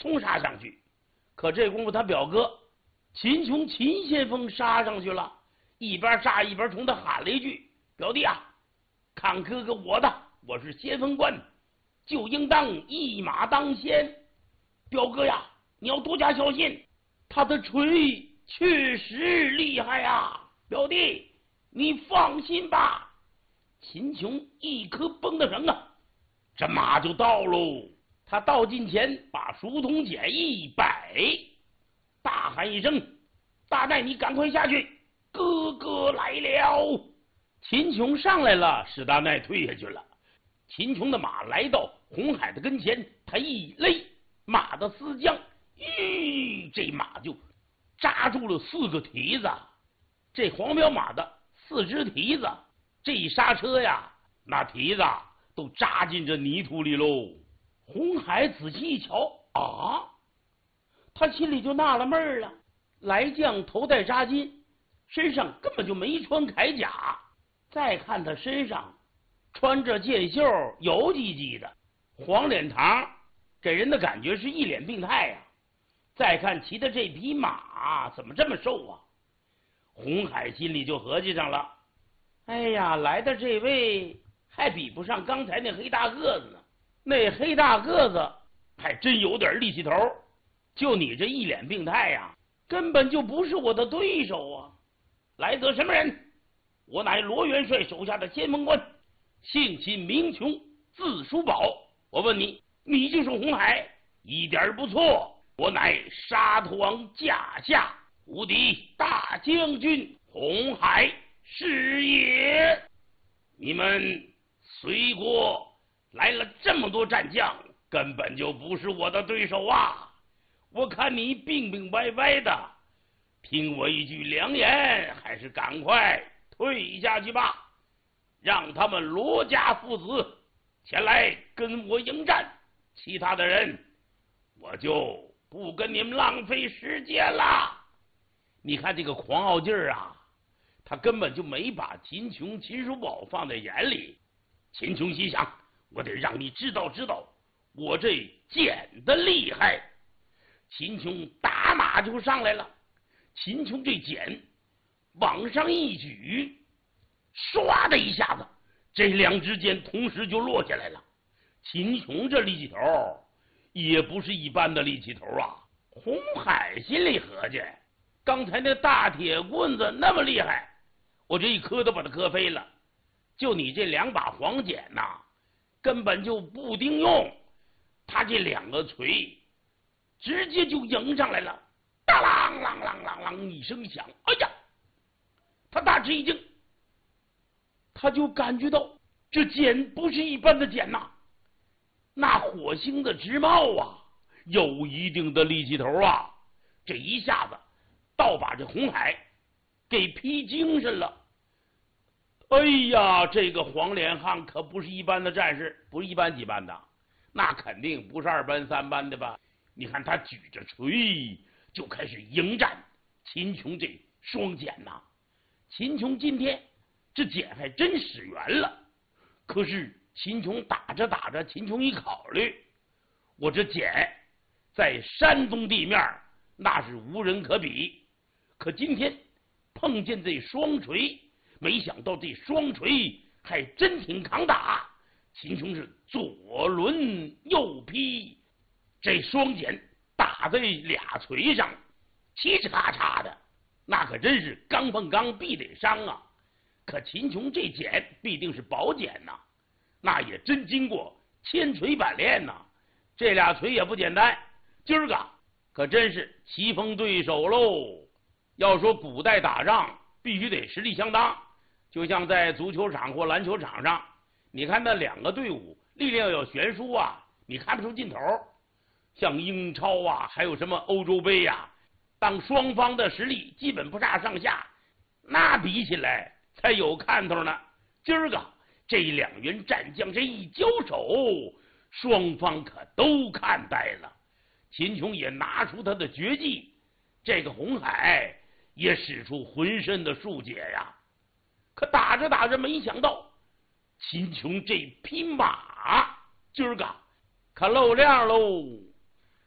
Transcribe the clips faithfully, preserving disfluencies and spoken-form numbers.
冲杀上去。可这功夫他表哥秦琼秦先锋杀上去了，一边杀一边冲他喊了一句：“表弟啊，看哥哥我的，我是先锋官，就应当一马当先。表哥呀，你要多加小心，他的锤确实厉害呀，表弟你放心吧。”秦琼一颗绷的绳啊，这马就到喽。他到近前，把书童锏一摆，大喊一声：“大寨，你赶快下去，哥哥来了！”秦琼上来了，史大奈退下去了。秦琼的马来到红海的跟前，他一勒马的丝缰，吁，这马就扎住了四个蹄子。这黄骠马的四只蹄子，这一刹车呀，那蹄子都扎进这泥土里喽。红海仔细一瞧啊，他心里就纳了闷了。来将头戴扎巾，身上根本就没穿铠甲，再看他身上穿着箭袖，油唧唧的，黄脸膛，给人的感觉是一脸病态呀、啊。再看骑的这匹马怎么这么瘦啊？红海心里就合计上了，哎呀，来的这位还比不上刚才那黑大个子呢。那黑大个子还真有点力气头，就你这一脸病态呀、啊，根本就不是我的对手啊！来者什么人？我乃罗元帅手下的先锋官，姓秦名琼，字叔宝。我问你，你就是红海？一点不错，我乃沙陀王驾下无敌大将军红海是也。你们隋国来了这么多战将，根本就不是我的对手啊！我看你病病歪歪的，听我一句良言，还是赶快退下去吧，让他们罗家父子前来跟我迎战，其他的人我就不跟你们浪费时间了。你看这个狂傲劲儿啊，他根本就没把秦琼、秦叔宝放在眼里。秦琼心想，我得让你知道知道我这剑的厉害。秦琼打马就上来了，秦琼这剑往上一举，唰的一下子，这两支箭同时就落下来了。秦琼这力气头也不是一般的力气头啊！红海心里合计，刚才那大铁棍子那么厉害，我这一磕都把它磕飞了，就你这两把黄锏呐、啊，根本就不顶用，他这两个锤直接就迎上来了，当啷啷啷啷啷一声响，哎呀，他大吃一惊，他就感觉到这剑不是一般的剑呐、啊，那火星的直冒啊，有一定的力气头啊，这一下子倒把这红海给劈精神了。哎呀，这个黄脸汉可不是一般的战士，不是一般几般的，那肯定不是二班三班的吧？你看他举着锤就开始迎战秦琼这双锏呐、啊。秦琼今天这锏还真使圆了，可是秦琼打着打着，秦琼一考虑，我这锏在山东地面那是无人可比，可今天碰见这双锤，没想到这双锤还真挺抗打。秦琼是左抡右劈，这双锏打在俩锤上，嘁哧咔嚓的，那可真是刚碰刚必得伤啊！可秦琼这锏必定是宝锏呐、啊，那也真经过千锤百炼呐、啊，这俩锤也不简单。今儿个可真是棋逢对手喽！要说古代打仗必须得实力相当，就像在足球场或篮球场上，你看那两个队伍力量要悬殊啊，你看不出尽头。像英超啊，还有什么欧洲杯呀、啊，当双方的实力基本不差上下，那比起来才有看头呢。今儿个这两员战将这一交手，双方可都看呆了。秦琼也拿出他的绝技，这个红海也使出浑身的数节呀。可打着打着，没想到秦琼这匹马今儿个可露亮喽。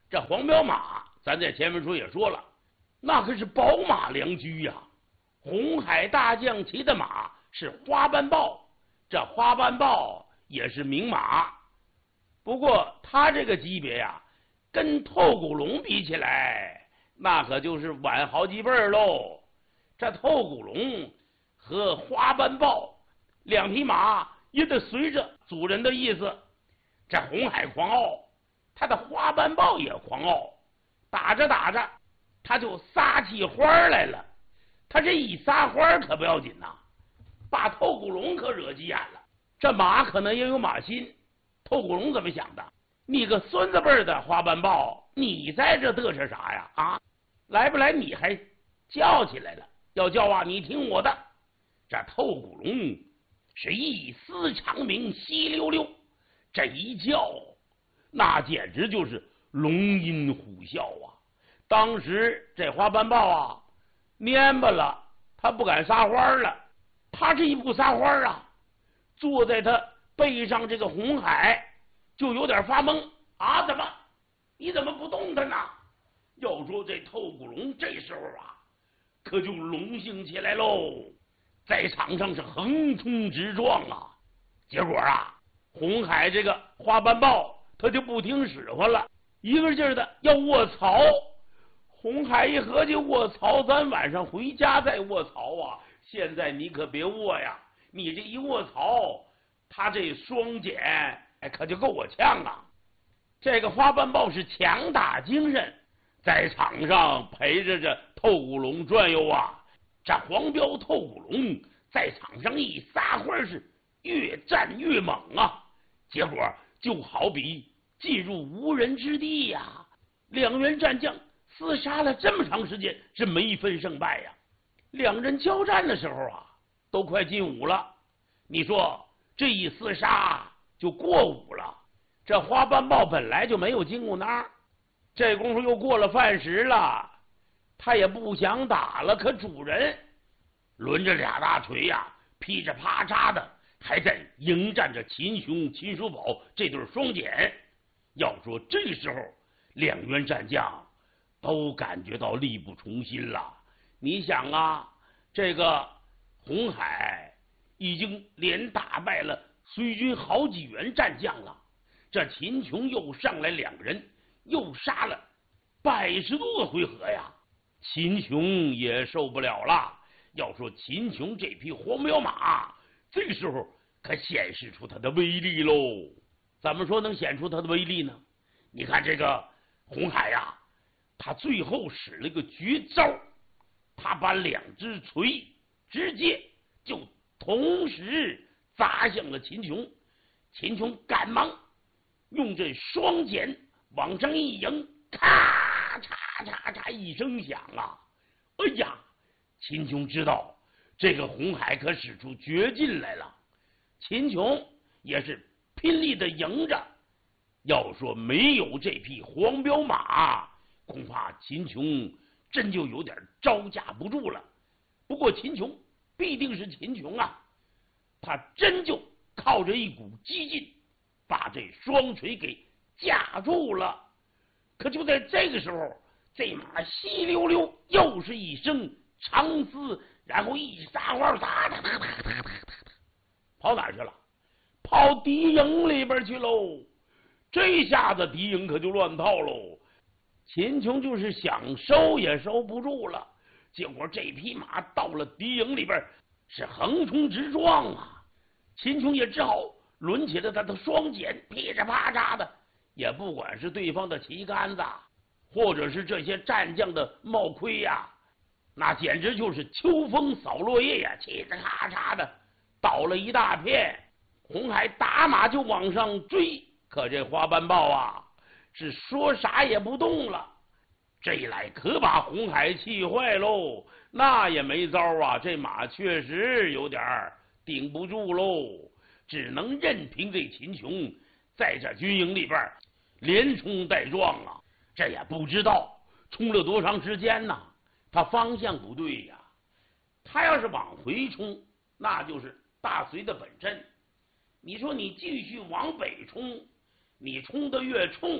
这黄骠马，咱在前面书也说了，那可是宝马良驹呀、啊。红海大将骑的马是花斑豹，这花斑豹也是名马。不过他这个级别呀、啊，跟透骨龙比起来，那可就是晚好几辈喽。这透骨龙和花斑豹两匹马也得随着主人的意思。这红海狂傲，他的花斑豹也狂傲，打着打着他就撒起花来了。他这一撒欢可不要紧呐，把透骨龙可惹急眼了。这马可能也有马心，透骨龙怎么想的？你个孙子辈的花斑豹，你在这嘚瑟啥呀？啊，来不来你还叫起来了，要叫啊，你听我的。这透骨龙是一丝长鸣，稀溜溜，这一叫，那简直就是龙吟虎啸啊！当时这花斑豹啊，蔫巴了，他不敢撒欢了。他这一不撒欢啊，坐在他背上这个红海就有点发懵啊！怎么？你怎么不动弹呢？要说这透骨龙这时候啊，可就龙性起来喽，在场上是横冲直撞啊！结果啊，红海这个花斑豹他就不听使唤了，一个劲儿的要卧槽。红海一合计，卧槽，咱晚上回家再卧槽啊！现在你可别卧呀，你这一卧槽，他这双锏哎可就够我呛啊！这个花斑豹是强打精神，在场上陪着这透骨龙转悠啊。这黄骠透骨龙在场上一撒欢是越战越猛啊，结果就好比进入无人之地呀、啊。两员战将厮杀了这么长时间，是没分胜败呀。两人交战的时候啊，都快进午了。你说这一厮杀就过午了。这花斑豹本来就没有经过那儿，这功夫又过了饭时了，他也不想打了。可主人抡着俩大锤呀、啊，噼里啪嚓的，还在迎战着秦雄、秦叔宝这对双锏。要说这时候两员战将都感觉到力不从心了。你想啊，这个红海已经连打败了隋军好几员战将了，这秦琼又上来两个人，又杀了百十多个回合呀，秦琼也受不了了。要说秦琼这匹黄骠马，这时候可显示出他的威力喽。怎么说能显出他的威力呢？你看这个红海呀、啊，他最后使了个绝招，他把两只锤直接就同时砸向了秦琼。秦琼赶忙用这双锏往上一迎，咔嚓嚓嚓一声响啊！哎呀，秦琼知道这个红海可使出绝劲来了，秦琼也是拼力的迎着。要说没有这匹黄骠马，恐怕秦琼真就有点招架不住了。不过秦琼必定是秦琼啊，他真就靠着一股激劲把这双锤给架住了。可就在这个时候，这马稀溜溜又是一声长嘶，然后一撒欢，哒哒哒哒哒哒哒，跑哪去了？跑敌营里边去喽！这下子敌营可就乱套喽。秦琼就是想收也收不住了，结果这匹马到了敌营里边是横冲直撞啊！秦琼也只好抡起了他的双锏，噼里啪嚓的，也不管是对方的旗杆子，或者是这些战将的帽盔呀、啊，那简直就是秋风扫落叶呀，噼里咔嚓的倒了一大片。红海打马就往上追，可这花斑豹啊是说啥也不动了。这一来可把红海气坏喽，那也没招啊，这马确实有点顶不住喽，只能任凭这秦琼在这军营里边连冲带撞啊。这也不知道冲了多长时间呢，他方向不对呀。他要是往回冲，那就是大隋的本阵。你说你继续往北冲，你冲得越冲，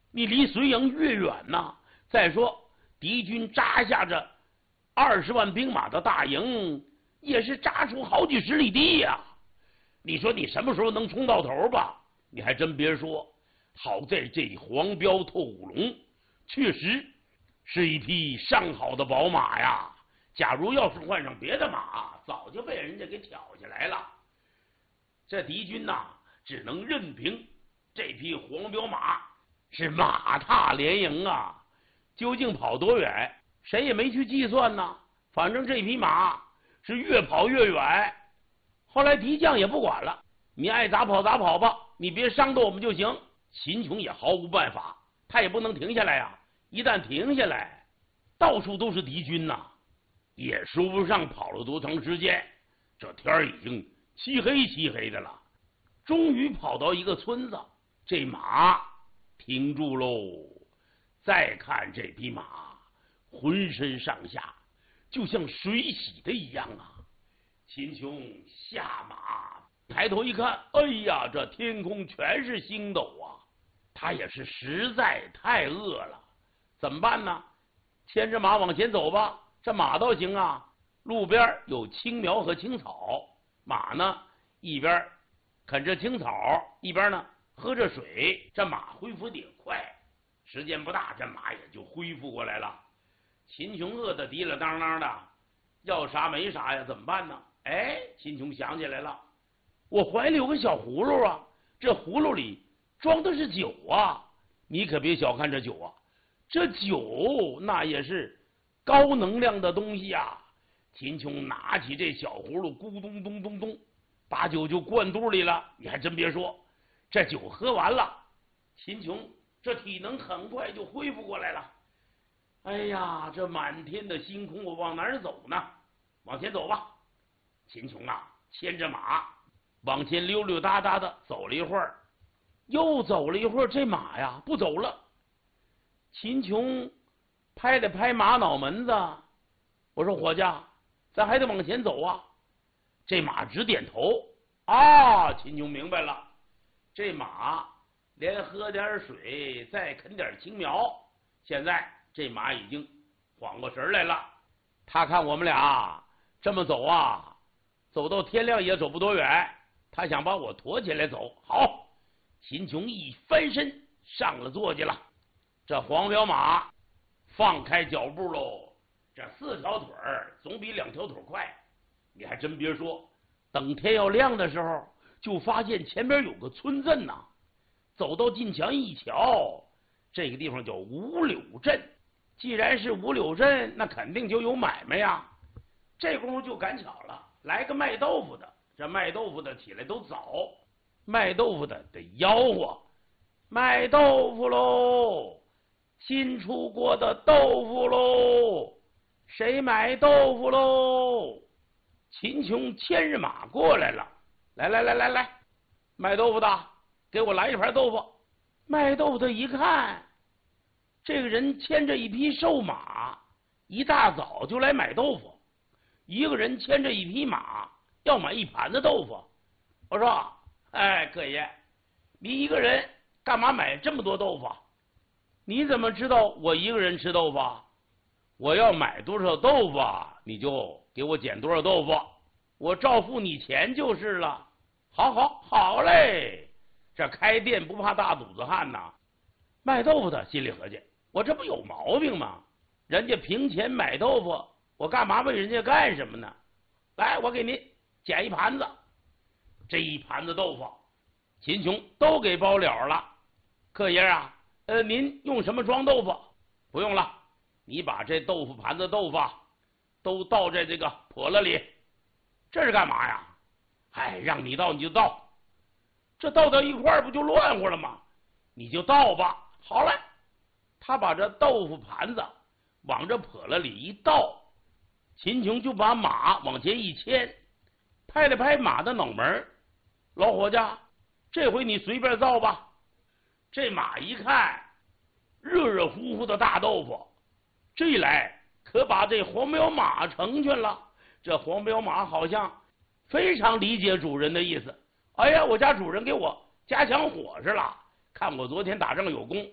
你离绥阳越远呐。再说敌军扎下着二十万兵马的大营，也是扎出好几十里地呀、啊。你说你什么时候能冲到头吧？你还真别说，好在这黄标透骨龙确实是一匹上好的宝马呀。假如要是换上别的马，早就被人家给挑下来了。这敌军呐、啊，只能任凭这匹黄骠马是马踏连营啊。究竟跑多远，谁也没去计算呢。反正这匹马是越跑越远。后来敌将也不管了，你爱咋跑咋跑吧，你别伤到我们就行。秦琼也毫无办法，他也不能停下来呀、啊。一旦停下来，到处都是敌军呐、啊，也说不上跑了多长时间。这天已经漆黑漆黑的了，终于跑到一个村子，这马停住喽。再看这匹马，浑身上下就像水洗的一样啊。秦琼下马，抬头一看，哎呀，这天空全是星斗啊！他也是实在太饿了，怎么办呢？牵着马往前走吧。这马倒行啊，路边有青苗和青草，马呢一边啃着青草，一边呢喝着水。这马恢复的也快，时间不大，这马也就恢复过来了。秦琼饿得滴了当当的，要啥没啥呀，怎么办呢？哎，秦琼想起来了，我怀里有个小葫芦啊，这葫芦里装的是酒啊。你可别小看这酒啊，这酒那也是高能量的东西啊。秦琼拿起这小葫芦，咕咚咚咚咚，把酒就灌肚里了。你还真别说，这酒喝完了，秦琼这体能很快就恢复过来了。哎呀，这满天的星空，我往哪儿走呢？往前走吧。秦琼啊，牵着马往前溜溜达达的走了一会儿，又走了一会儿，这马呀不走了。秦琼拍了拍马脑门子，我说伙计，咱还得往前走啊。这马直点头啊。秦琼明白了，这马连喝点水，再啃点青苗，现在这马已经缓过神来了。他看我们俩这么走啊，走到天亮也走不多远，他想把我驮起来走。好，秦琼一翻身上了坐骑了。这黄骠马放开脚步喽，这四条腿儿总比两条腿快。你还真别说，等天要亮的时候，就发现前边有个村镇呐、啊。走到近墙一瞧，这个地方叫五柳镇。既然是五柳镇，那肯定就有买卖呀。这功夫就赶巧了，来个卖豆腐的。这卖豆腐的起来都早，卖豆腐的得吆喝：卖豆腐喽，新出锅的豆腐喽，谁买豆腐喽？秦琼牵着马过来了，来来来来来，卖豆腐的，给我来一盘豆腐。卖豆腐的一看，这个人牵着一匹瘦马，一大早就来买豆腐。一个人牵着一匹马，要买一盘子豆腐。我说，哎，客爷，你一个人干嘛买这么多豆腐？你怎么知道我一个人吃豆腐？我要买多少豆腐，你就给我捡多少豆腐，我照付你钱就是了。好好好嘞，这开店不怕大肚子汉呐。卖豆腐的心里合计，我这不有毛病吗？人家凭钱买豆腐，我干嘛为人家干什么呢？来，我给您捡一盘子。这一盘子豆腐，秦琼都给包了了。客爷啊，呃，您用什么装豆腐？不用了，你把这豆腐盘子豆腐都倒在这个笸箩里。这是干嘛呀？哎，让你倒你就倒，这倒到一块儿不就乱乎了吗？你就倒吧。好嘞，他把这豆腐盘子往这笸箩里一倒，秦琼就把马往前一牵，拍了拍马的脑门，老伙计，这回你随便造吧。这马一看热热乎乎的大豆腐，这一来可把这黄骠马成全了。这黄骠马好像非常理解主人的意思。哎呀，我家主人给我加强伙食了，看我昨天打仗有功，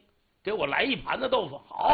给我来一盘子豆腐。好，